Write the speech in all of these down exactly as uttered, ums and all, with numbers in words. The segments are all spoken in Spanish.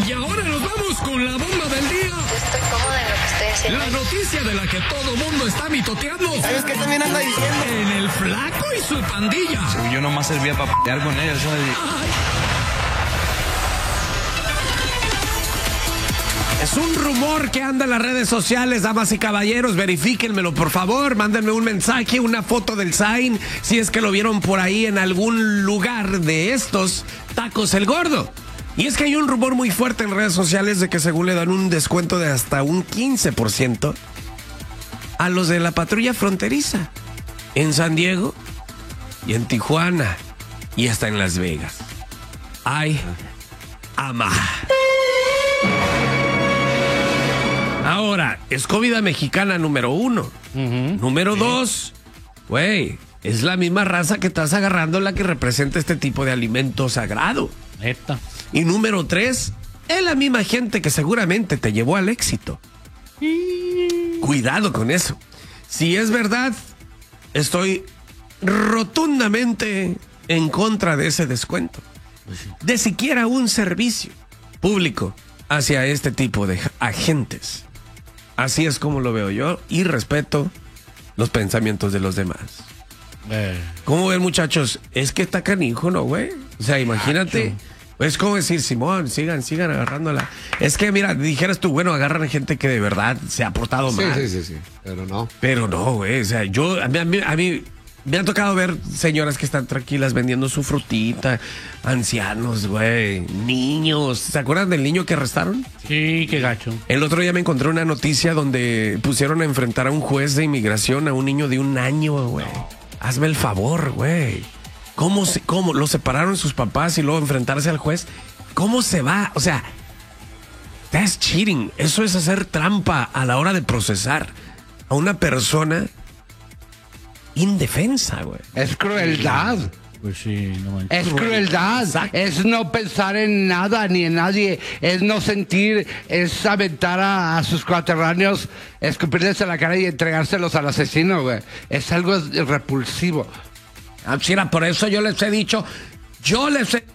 Y ahora nos vamos con la bomba del día. Yo estoy cómoda en lo que estoy haciendo. La noticia de la que todo mundo está mitoteando. ¿Sabes qué también anda diciendo? En el Flaco y su pandilla. Sí, yo nomás servía para pelear con ella, ¿sabes? Es un rumor que anda en las redes sociales, damas y caballeros, verifíquenmelo por favor, mándenme un mensaje, una foto del sign, si es que lo vieron por ahí en algún lugar de estos Tacos el Gordo. Y es que hay un rumor muy fuerte en redes sociales de que según le dan un descuento de hasta un quince por ciento a los de la patrulla fronteriza en San Diego y en Tijuana y hasta en Las Vegas. Ay, ama. Ahora, es comida mexicana número uno. Uh-huh. Número sí. dos, güey, es la misma raza que estás agarrando la que representa este tipo de alimento sagrado. Neta. Y número tres, es la misma gente que seguramente te llevó al éxito. Mm. Cuidado con eso. Si es verdad, estoy rotundamente en contra de ese descuento. De siquiera un servicio público hacia este tipo de agentes. Así es como lo veo yo y respeto los pensamientos de los demás. Eh. ¿Cómo ven, muchachos? Es que está canijo, ¿no, güey? O sea, imagínate. Es como decir, Simón, sigan, sigan agarrándola. Es que, mira, dijeras tú, bueno, agarran gente que de verdad se ha portado sí, mal. Sí, sí, sí, pero no. Pero no, güey, o sea, yo, a mí, a mí, a mí me ha tocado ver señoras que están tranquilas vendiendo su frutita, ancianos, güey, niños. ¿Se acuerdan del niño que arrestaron? Sí, qué gacho. El otro día me encontré una noticia donde pusieron a enfrentar a un juez de inmigración a un niño de un año, güey. Hazme el favor, güey. ¿Cómo, se, ¿Cómo? Lo separaron sus papás y luego enfrentarse al juez. ¿Cómo se va? O sea, that's cheating. Eso es hacer trampa a la hora de procesar a una persona indefensa, güey. Es crueldad. Pues sí, no manches. Es crueldad. Exacto. Es no pensar en nada ni en nadie. Es no sentir, es aventar a, a sus coterráneos, escupirles a la cara y entregárselos al asesino, güey. Es algo repulsivo. Mira, por eso yo les he dicho, yo les he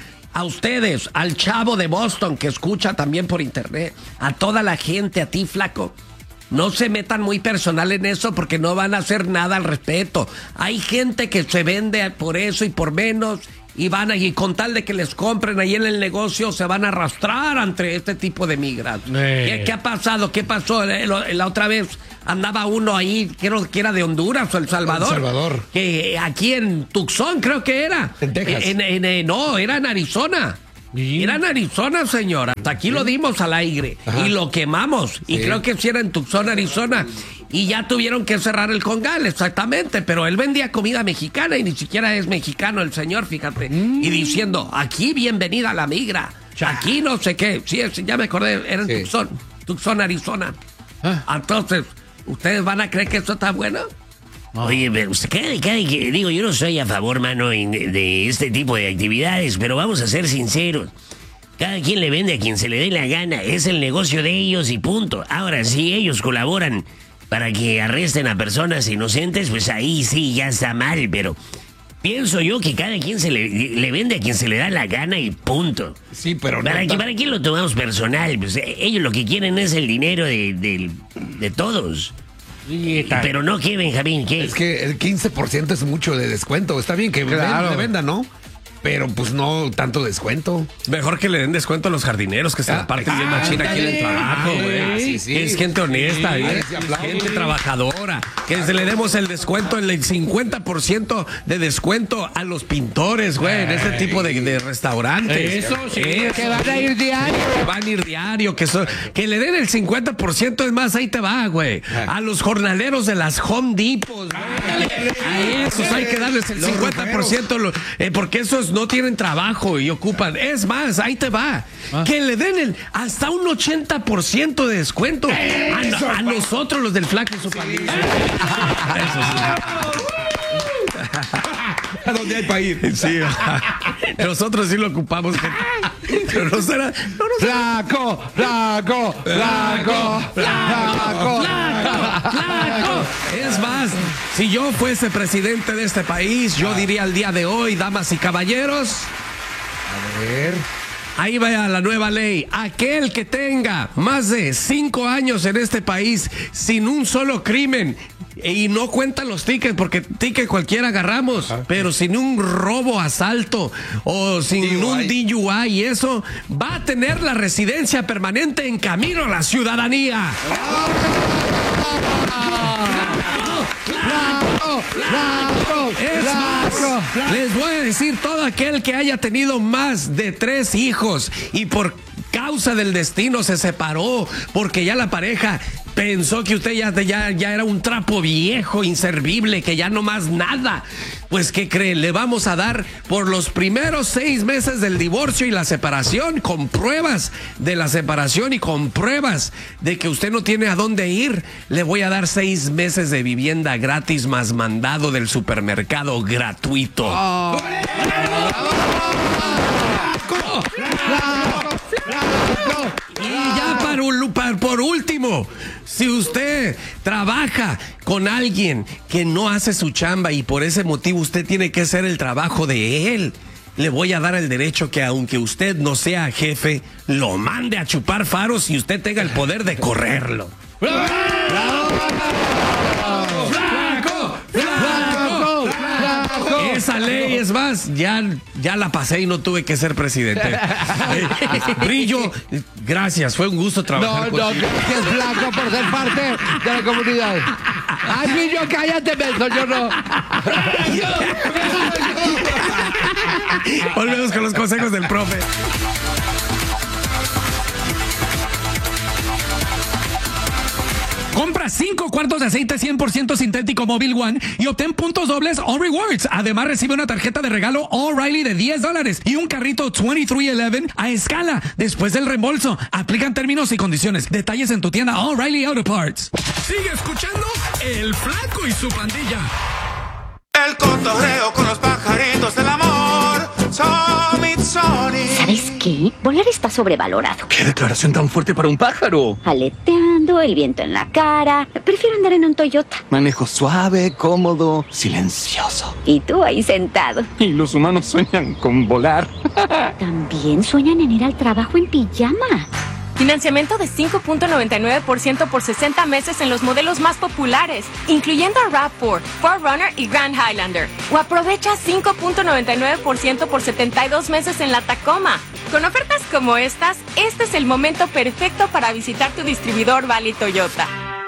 a ustedes, al chavo de Boston que escucha también por internet, a toda la gente, a ti, flaco, no se metan muy personal en eso porque no van a hacer nada al respecto. Hay gente que se vende por eso y por menos y van a, y con tal de que les compren ahí en el negocio se van a arrastrar ante este tipo de migrantes. Eh. ¿Qué, ¿Qué ha pasado? ¿Qué pasó? La otra vez andaba uno ahí, creo que era de Honduras o El Salvador. El Salvador. Que aquí en Tucson creo que era. En Texas. En, en, en, no, era en Arizona. ¿Sí? Era en Arizona, señora. Hasta aquí ¿sí? Lo dimos al aire. Ajá. Y lo quemamos. Y sí. Creo que sí era en Tucson, Arizona. Y ya tuvieron que cerrar el congal, exactamente. Pero él vendía comida mexicana y ni siquiera es mexicano el señor, fíjate. Mm. Y diciendo, aquí bienvenida a la migra. Aquí no sé qué. Sí, ya me acordé, era en sí. Tucson. Tucson, Arizona. Ah. Entonces, ¿ustedes van a creer que esto está bueno? Oh. Oye, pero usted, cada, cada, digo, yo no soy a favor, mano, de, de este tipo de actividades, pero vamos a ser sinceros. Cada quien le vende a quien se le dé la gana, es el negocio de ellos y punto. Ahora, si ellos colaboran para que arresten a personas inocentes, pues ahí sí, ya está mal, pero pienso yo que cada quien se le, le vende a quien se le da la gana y punto. Sí, pero ¿Para, no, que, ¿Para qué lo tomamos personal? Pues ellos lo que quieren es el dinero de, de, de todos. Pero no, ¿qué, Benjamín? ¿Qué? Es que el quince por ciento es mucho de descuento. Está bien que claro. le vendan, ¿no? Pero pues no tanto descuento. Mejor que le den descuento a los jardineros que se la parten bien machina aquí en el trabajo, güey. Sí, sí. Es gente honesta, sí, ¿eh? Es gente trabajadora. Que se le demos el descuento, el cincuenta por ciento de descuento a los pintores, güey, en este tipo de, de restaurantes. Eso sí. Eso. Que van a ir diario. Que van a ir diario. Que, son, que le den el cincuenta por ciento, es más, ahí te va, güey. A los jornaleros de las Home Depots, güey. A esos hay que darles el cincuenta por ciento, eh, porque esos no tienen trabajo y ocupan. Es más, ahí te va. ¿Ah? Que le den el, hasta un ochenta por ciento de descuento a, a nosotros los del Flaco y su pandilla. Eso sí. ¿A dónde hay para ir? Sí. Nosotros sí lo ocupamos. Pero no será. No, no será. Flaco, flaco, flaco, flaco, flaco, flaco. Es más, si yo fuese presidente de este país, yo diría al día de hoy, damas y caballeros. A ver. ahí va la nueva ley. Aquel que tenga más de cinco años en este país sin un solo crimen, y no cuentan los tickets, porque ticket cualquiera agarramos, ah, pero sin un robo, asalto o sin D U I. Un D U I y eso, va a tener la residencia permanente en camino a la ciudadanía. Es más, les voy a decir, todo aquel que haya tenido más de tres hijos y por causa del destino se separó porque ya la pareja pensó que usted ya, ya, ya era un trapo viejo, inservible, que ya no más nada, pues ¿qué creen? Le vamos a dar por los primeros seis meses del divorcio y la separación, con pruebas de la separación y con pruebas de que usted no tiene a dónde ir, le voy a dar seis meses de vivienda gratis más mandado del supermercado gratuito. Oh. Y ya para, por último, si usted trabaja con alguien que no hace su chamba y por ese motivo usted tiene que hacer el trabajo de él, le voy a dar el derecho que aunque usted no sea jefe, lo mande a chupar faros y usted tenga el poder de correrlo. ¡Bravo! ¡Flaco! ¡Flaco! ¡Flaco! Esa ley, es más, ya, ya la pasé y no tuve que ser presidente. Eh, Brillo, gracias, fue un gusto trabajar no, contigo. No, gracias, Flaco, por ser parte de la comunidad. Ay, Brillo, cállate, beso, yo no. Volvemos con los consejos del profe. Compra cinco cuartos de aceite cien por ciento sintético Mobil One y obtén puntos dobles All Rewards. Además, recibe una tarjeta de regalo O'Reilly de diez dólares y un carrito veintitrés once a escala después del reembolso. Aplican términos y condiciones. Detalles en tu tienda O'Reilly Auto Parts. Sigue escuchando El Flaco y su pandilla. El cotorreo con los pajaritos del amor. Tommy, Tony. ¿Sabes qué? Volar está sobrevalorado. ¿Qué declaración tan fuerte para un pájaro? Aleteando, el viento en la cara. Prefiero andar en un Toyota. Manejo suave, cómodo, silencioso. Y tú ahí sentado. Y los humanos sueñan con volar. También sueñan en ir al trabajo en pijama. Financiamiento de cinco punto noventa y nueve por ciento por sesenta meses en los modelos más populares, incluyendo RAV cuatro, cuatro Runner y Grand Highlander. O aprovecha cinco punto noventa y nueve por ciento por setenta y dos meses en la Tacoma. Con ofertas como estas, este es el momento perfecto para visitar tu distribuidor Valley Toyota.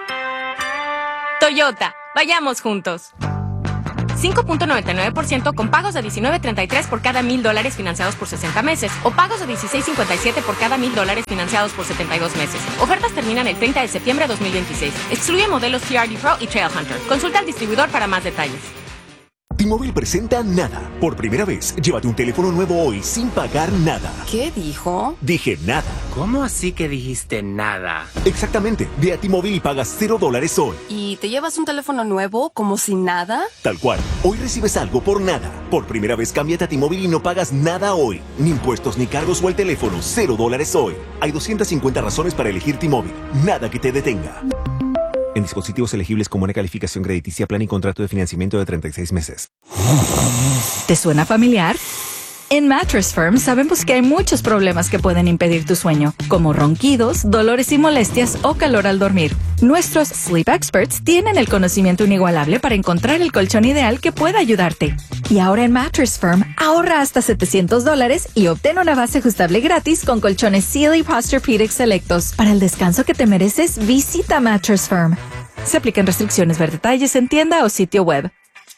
Toyota, vayamos juntos. cinco punto noventa y nueve por ciento con pagos de diecinueve treinta y tres por cada mil dólares financiados por sesenta meses o pagos de dieciséis cincuenta y siete por cada mil dólares financiados por setenta y dos meses. Ofertas terminan el treinta de septiembre de dos mil veintiséis. Excluye modelos T R D Pro y Trailhunter. Consulta al distribuidor para más detalles. T-Mobile presenta Nada. Por primera vez, llévate un teléfono nuevo hoy sin pagar nada. ¿Qué dijo? Dije nada. ¿Cómo así que dijiste nada? Exactamente. Ve a T-Mobile y pagas cero dólares hoy. ¿Y te llevas un teléfono nuevo como si nada? Tal cual. Hoy recibes algo por nada. Por primera vez, cámbiate a T-Mobile y no pagas nada hoy. Ni impuestos, ni cargos o el teléfono. Cero dólares hoy. Hay doscientas cincuenta razones para elegir T-Mobile. Nada que te detenga. En dispositivos elegibles con buena calificación crediticia, plan y contrato de financiamiento de treinta y seis meses. ¿Te suena familiar? En Mattress Firm sabemos que hay muchos problemas que pueden impedir tu sueño, como ronquidos, dolores y molestias o calor al dormir. Nuestros Sleep Experts tienen el conocimiento inigualable para encontrar el colchón ideal que pueda ayudarte. Y ahora en Mattress Firm, ahorra hasta setecientos dólares y obtén una base ajustable gratis con colchones Sealy Posturepedic selectos. Para el descanso que te mereces, visita Mattress Firm. Se aplican restricciones. Ver detalles en tienda o sitio web.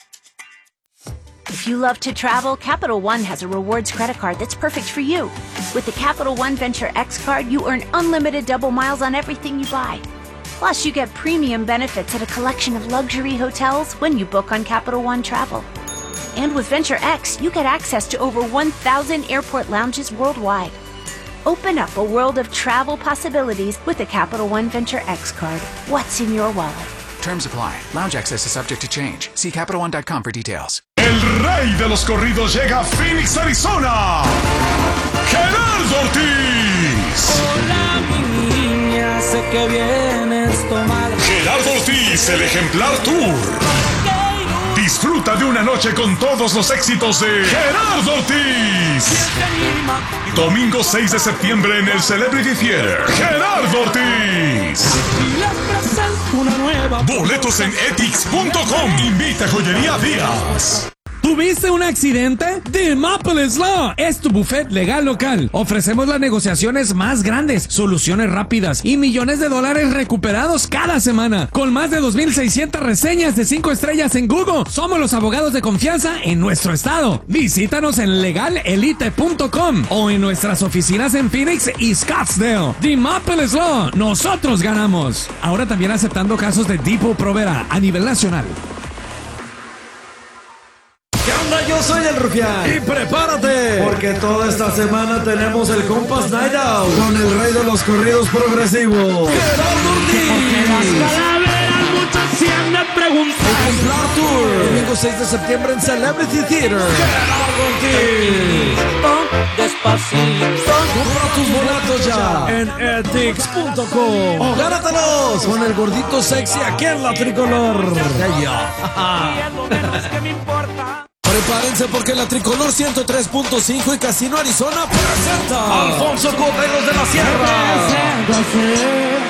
If you love to travel, Capital One has a rewards credit card that's perfect for you. With the Capital One Venture X card, you earn unlimited double miles on everything you buy. Plus, you get premium benefits at a collection of luxury hotels when you book on Capital One Travel. And with Venture X, you get access to over one thousand airport lounges worldwide. Open up a world of travel possibilities with the Capital One Venture X card. What's in your wallet? Terms apply. Lounge access is subject to change. See Capital One dot com for details. El rey de los corridos llega a Phoenix, Arizona. Gerardo Ortiz. Hola, mi niña, sé que vienes tomar. Gerardo Ortiz, el ejemplar tour. Disfruta de una noche con todos los éxitos de Gerardo Ortiz. Domingo seis de septiembre en el Celebrity Theater. Gerardo Ortiz. Boletos en etix punto com. Invita a Joyería Díaz. ¿Tuviste un accidente? The Maple Law es tu buffet legal local. Ofrecemos las negociaciones más grandes, soluciones rápidas y millones de dólares recuperados cada semana. Con más de dos mil seiscientas reseñas de cinco estrellas en Google, somos los abogados de confianza en nuestro estado. Visítanos en legal elite punto com o en nuestras oficinas en Phoenix y Scottsdale. The Maple Law, nosotros ganamos. Ahora también aceptando casos de Depot Provera a nivel nacional. ¿Qué onda? Yo soy el Rufián. Y prepárate, porque toda esta semana tenemos el Compas Night Out con el rey de los corridos progresivos, Gerardo Ortiz. Las calaveras muchos se han de preguntar. El Comprar Tour, domingo seis de septiembre en Celebrity Theater. Gerardo Ortiz. Despacito. Compra tus boletos ya en etix punto com o gánatelos con el gordito sexy aquí en la Tricolor. Prepárense porque la Tricolor ciento tres punto cinco y Casino Arizona presenta Alfonso Coteros de la Sierra.